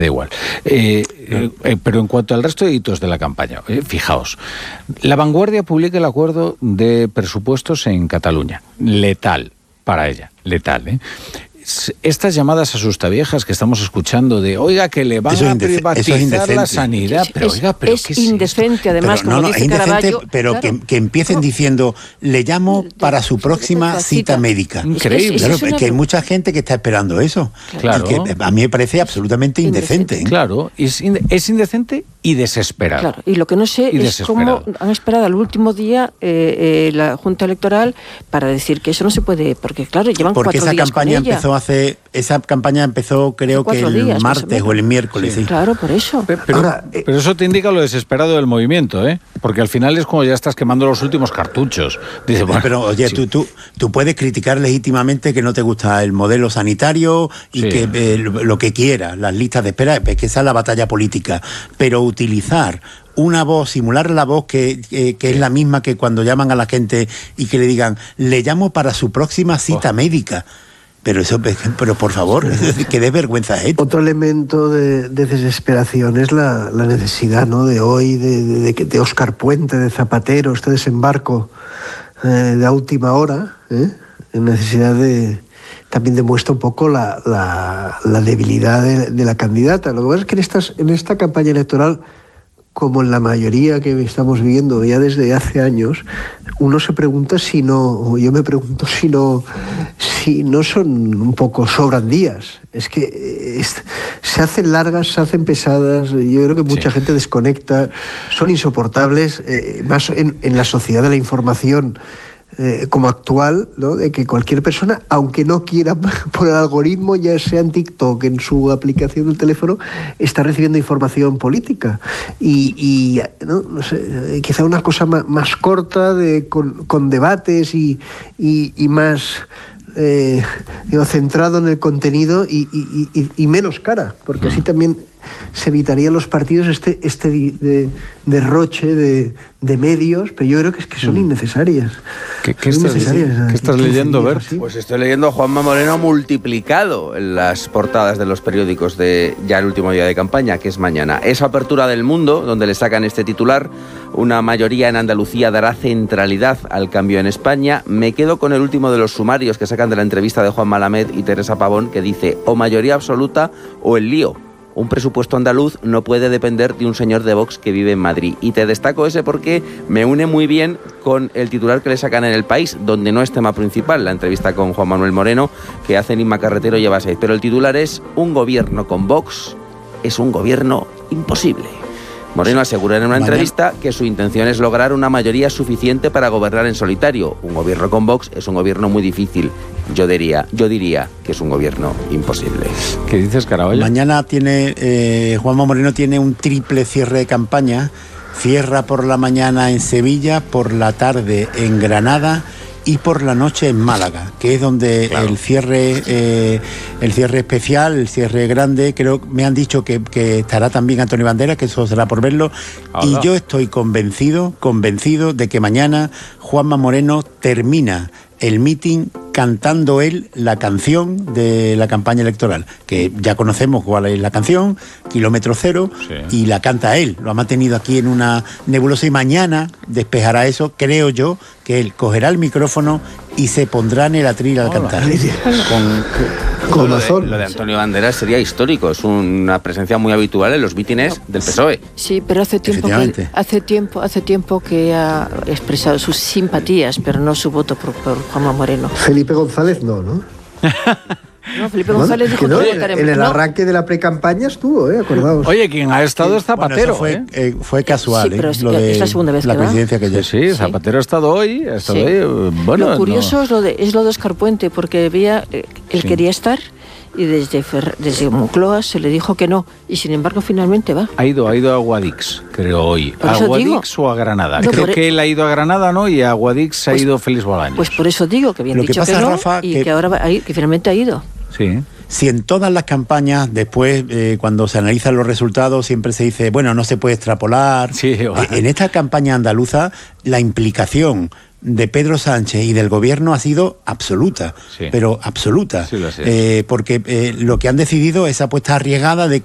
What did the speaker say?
Da igual. Pero en cuanto al resto de hitos de la campaña, fijaos, La Vanguardia publica el acuerdo de presupuestos en Cataluña. Letal para ella, letal, Estas llamadas asustaviejas que estamos escuchando de, oiga, que le van a privatizar la sanidad, pero oiga, pero es indecente, además, pero, como dice Caraballo. Pero claro, que empiecen diciendo, le llamo para su próxima cita médica. Increíble. Claro, es que hay mucha gente que está esperando eso. Claro. Y que a mí me parece absolutamente indecente. Claro, es indecente y desesperado. Claro, y lo que no sé es cómo han esperado al último día la Junta Electoral para decir que eso no se puede, porque claro, llevan 4 días con ella. Esa campaña empezó creo que el martes o el miércoles. Sí. Claro, por eso. Pero eso te indica lo desesperado del movimiento, porque al final es como ya estás quemando los últimos cartuchos. Dice, bueno, pero oye, sí. tú puedes criticar legítimamente que no te gusta el modelo sanitario y que lo que quieras, las listas de espera, es que esa es la batalla política, pero utilizar una voz, simular la voz que es la misma que cuando llaman a la gente y que le digan, le llamo para su próxima cita médica. Pero por favor, que dé vergüenza es esto. Otro elemento de desesperación es la necesidad, ¿no?, de hoy, de Óscar Puente, de Zapatero, este desembarco de a última hora, necesidad también demuestra un poco la debilidad de la candidata. Lo que pasa es que en esta campaña electoral, como en la mayoría que estamos viviendo ya desde hace años, uno se pregunta yo me pregunto si no son un poco sobran días. Es que se hacen largas, se hacen pesadas, yo creo que mucha gente desconecta, son insoportables, más en la sociedad de la información como actual, ¿no?, de que cualquier persona, aunque no quiera por el algoritmo, ya sea en TikTok, en su aplicación del teléfono, está recibiendo información política y no sé, quizá una cosa más corta, con debates y más centrado en el contenido y menos cara, porque así también se evitarían los partidos este derroche de medios, pero yo creo que son innecesarias. ¿Qué estás leyendo, Bert? Pues estoy leyendo a Juanma Moreno multiplicado en las portadas de los periódicos de ya el último día de campaña, que es mañana. Esa apertura del Mundo, donde le sacan este titular, una mayoría en Andalucía dará centralidad al cambio en España. Me quedo con el último de los sumarios que sacan de la entrevista de Juan Malamed y Teresa Pavón, que dice, o mayoría absoluta o el lío. Un presupuesto andaluz no puede depender de un señor de Vox que vive en Madrid. Y te destaco ese porque me une muy bien con el titular que le sacan en El País, donde no es tema principal, la entrevista con Juan Manuel Moreno, que hace Inma Carretero lleva 6. Pero el titular es, un gobierno con Vox es un gobierno imposible. Moreno asegura en una entrevista que su intención es lograr una mayoría suficiente para gobernar en solitario. Un gobierno con Vox es un gobierno muy difícil. Yo diría que es un gobierno imposible. ¿Qué dices, Caraballo? Mañana Juanma Moreno tiene un triple cierre de campaña. Cierra por la mañana en Sevilla, por la tarde en Granada y por la noche en Málaga, que es donde el cierre especial, el cierre grande, creo me han dicho que estará también Antonio Banderas, que eso será por verlo. Y yo estoy convencido de que mañana Juanma Moreno termina el mitin cantando él la canción de la campaña electoral, que ya conocemos cuál es la canción, Kilómetro Cero, y la canta él. Lo ha mantenido aquí en una nebulosa y mañana despejará eso, creo yo, que él cogerá el micrófono y se pondrá en el atril al cantar. Lo de Antonio Banderas sería histórico, es una presencia muy habitual en los mítines del PSOE. Sí, pero hace tiempo que ha expresado sus simpatías, pero no su voto por Juanma Moreno. Felipe González no. No, Felipe González dijo que no, en el arranque de la precampaña estuvo, acordaos. Oye, quien ha estado es Zapatero. Bueno, fue casual, sí, pero es la segunda vez la que va. presidencia que ya. Sí, Zapatero ha estado hoy. Bueno, lo curioso es lo de Óscar Puente, porque él quería estar y desde Moncloa se le dijo que no, y sin embargo finalmente va. Ha ido a Guadix, creo hoy. ¿A Guadix o a Granada? No, creo que él ha ido a Granada, ¿no? Y a Guadix ha ido Félix Bolaños. Pues por eso digo que bien dicho que pasa, que no, Rafa, y que ahora que finalmente ha ido. Sí. Si en todas las campañas, después, cuando se analizan los resultados, siempre se dice, bueno, no se puede extrapolar. Sí, en esta campaña andaluza, la implicación de Pedro Sánchez y del gobierno ha sido absoluta, pero absoluta, porque lo que han decidido es apuesta arriesgada de